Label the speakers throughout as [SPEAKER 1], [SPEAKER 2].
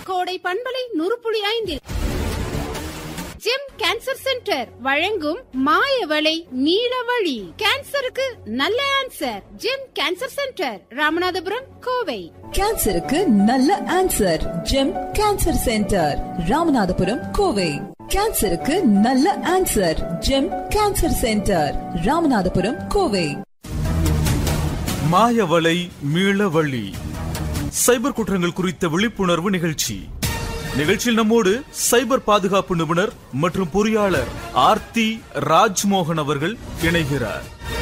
[SPEAKER 1] கோடை பண்பலை 100.5 GeM cancer centre வழங்கும் மாயவளை நீலவழி. கேன்சருக்கு நல்ல answer. GeM cancer centre, Ramanathapuram, Kovai.
[SPEAKER 2] கேன்சருக்கு நல்ல answer. GeM cancer centre, Ramanathapuram, Kovai. கேன்சருக்கு நல்ல answer. GeM cancer centre, Ramanathapuram, Kovai.
[SPEAKER 3] மாயவளை மீளவழி சைபர் குற்றங்கள் குறித்த விழிப்புணர்வு நிகழ்ச்சி. நிகழ்ச்சியில் நம்மோடு சைபர் பாதுகாப்பு நிபுணர் மற்றும் பொறியாளர் ஆர்த்தி ராஜ்மோகன் அவர்கள் இணைகிறார்.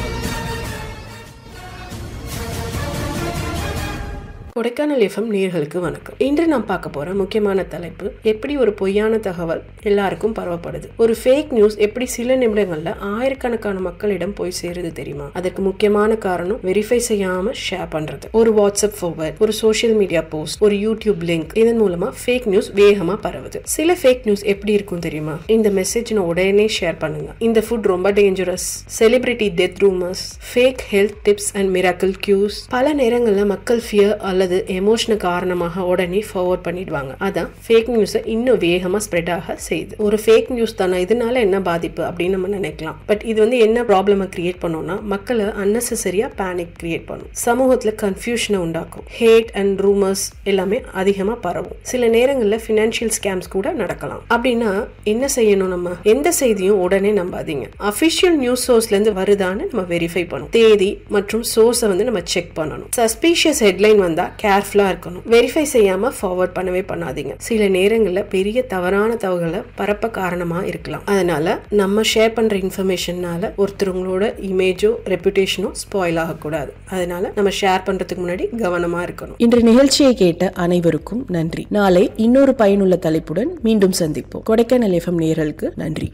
[SPEAKER 4] கொடைக்கானல் எஃப்எம் நேயர்களுக்கு வணக்கம். இன்று நாம் பார்க்க போற முக்கியமான தலைப்பு, எப்படி ஒரு பொய்யான தகவல் எல்லாருக்கும் பரவப்படுது. ஒரு ஃபேக் நியூஸ் எப்படி சில நிமிடங்கள்ல ஆயிரக்கணக்கான மக்களிடம் போய் சேருது தெரியுமா? அதற்கு முக்கியமான காரணம் வெரிஃபை செய்யாம ஷேர் பண்றது. ஒரு வாட்ஸ்அப் ஃபார்வர்ட், ஒரு சோஷியல் மீடியா போஸ்ட், ஒரு யூடியூப் லிங்க், இதன் மூலமா ஃபேக் நியூஸ் வேகமா பரவுது. சில ஃபேக் நியூஸ் எப்படி இருக்கும் தெரியுமா? இந்த மெசேஜ் உடனே ஷேர் பண்ணுங்க, இந்த ஃபுட் ரொம்ப dangerous, celebrity death rumours, fake health tips and miracle கியூஸ். பல நேரங்கள்ல மக்கள் ஃபியர் அல்லது எமோஷனல் காரணமாக உடனே ஃபார்வர்ட் பண்ணிடுவாங்க. அதான் ஃபேக் நியூஸை இன்னும் வேகமா ஸ்ப்ரெட் ஆக செய்யுது. ஒரு ஃபேக் நியூஸ் தானே, இதனால என்ன பாதிப்பு அப்படின்னு நம்ம நினைக்கலாம். பட் இது என்ன ப்ராப்ளமை கிரியேட் பண்ணோம்னா, மக்களை அன்னெசரியா பேனிக் கிரியேட் பண்ணும், சமூகத்துல கன்ஃபியூஷனை உண்டாக்கும், ஹேட் அண்ட் ரூமர்ஸ் எல்லாமே அதிகமா பரவும். சில நேரங்கள்ல ஃபினான்ஷியல் ஸ்கேம்ஸ் கூட நடக்கலாம். அப்படின்னா என்ன செய்யணும்? நம்ம எந்த செய்தியும் உடனே நம்பாதீங்க. அபிஷியல் நியூஸ் சோர்ஸ்ல இருந்து வருதான்னு நம்ம வெரிஃபை பண்ணணும். தேதி மற்றும் சோர்ஸை நம்ம செக் பண்ணணும். சஸ்பீஷியஸ் ஹெட்லைன் வந்தா கேர்ஃபுல்லா இருக்கணும். வெரிஃபை செய்யாம ஃபார்வர்ட் பண்ணவே பண்ணாதீங்க. சில நேரங்கள்ல பெரிய தவறான தகவல்களை பரப்ப காரணமா இருக்கலாம். அதனால நம்ம ஷேர் பண்ற இன்ஃபர்மேஷனால ஒருத்தவங்களோட இமேஜோ ரெப்புடேஷனோ ஸ்பாயில் ஆகக்கூடாது. அதனால நம்ம ஷேர் பண்றதுக்கு முன்னாடி கவனமா இருக்கணும்.
[SPEAKER 5] இன்று நிகழ்ச்சியை கேட்ட அனைவருக்கும் நன்றி. நாளை இன்னொரு பயனுள்ள தலைப்புடன் மீண்டும் சந்திப்போம். கொடைக்கானல் எஃப்எம் நேயர்களுக்கு நன்றி.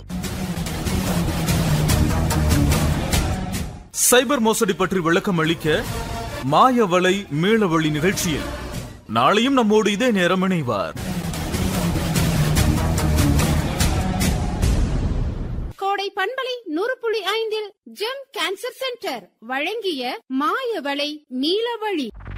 [SPEAKER 3] சைபர் மோசடி பற்றி விளக்கம் அளிக்க மாயவளை மீளவழி நிகழ்ச்சியில் நாளையும் நம்மோடு இதே நேரம் இணைவார்.
[SPEAKER 1] கோடை பண்பலை 100.5 ஜெம் கேன்சர் சென்டர் வழங்கிய மாயவளை நீலவழி.